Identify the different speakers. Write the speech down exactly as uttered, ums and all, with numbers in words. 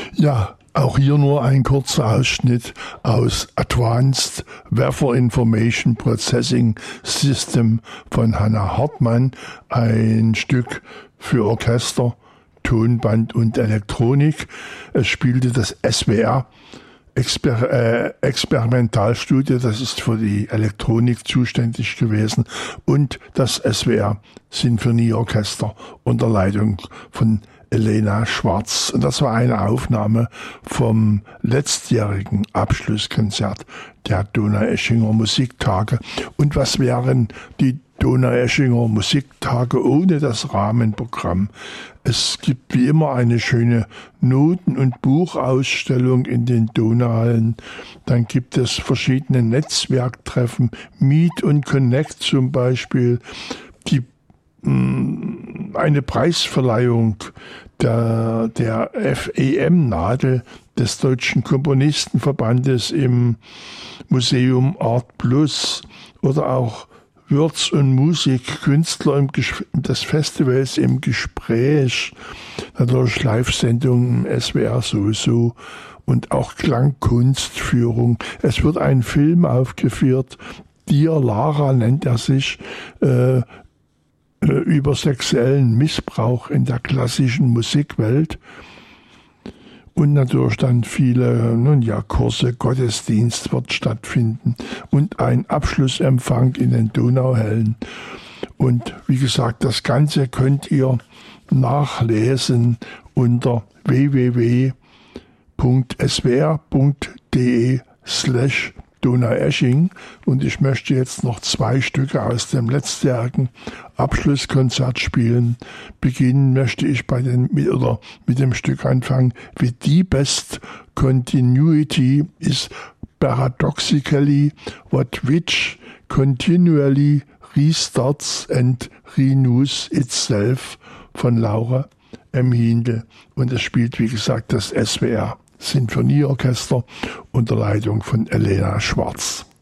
Speaker 1: Ja, auch hier nur ein kurzer Ausschnitt aus Advanced Weather Information Processing System von Hannah Hartmann, ein Stück für Orchester, Tonband und Elektronik. Es spielte das S W R Exper- äh, Experimentalstudio, das ist für die Elektronik zuständig gewesen, und das S W R Sinfonieorchester unter Leitung von Elena Schwarz. Und das war eine Aufnahme vom letztjährigen Abschlusskonzert der Donaueschinger Musiktage. Und was wären die Donaueschinger Musiktage ohne das Rahmenprogramm? Es gibt wie immer eine schöne Noten- und Buchausstellung in den Donauhallen. Dann gibt es verschiedene Netzwerktreffen, Meet und Connect zum Beispiel, die eine Preisverleihung der, der F E M-Nadel des Deutschen Komponistenverbandes im Museum Art Plus oder auch Würz und Musik, Künstler im Ges- des Festivals im Gespräch, natürlich Live-Sendungen im S W R sowieso und auch Klangkunstführung. Es wird ein Film aufgeführt, Dear Lara nennt er sich, äh, über sexuellen Missbrauch in der klassischen Musikwelt. Und natürlich dann viele, nun ja, Kurse, Gottesdienst wird stattfinden und ein Abschlussempfang in den Donauhallen. Und wie gesagt, das Ganze könnt ihr nachlesen unter w w w punkt s w r punkt d e slash Donaueschingen. Und ich möchte jetzt noch zwei Stücke aus dem letztjährigen Abschlusskonzert spielen. Beginnen möchte ich bei den, mit, oder mit dem Stück anfangen. The deepest continuity is paradoxically what which continually restarts and renews itself von Laura M. Hindel. Und es spielt, wie gesagt, das S W R Sinfonieorchester unter Leitung von Elena Schwarz.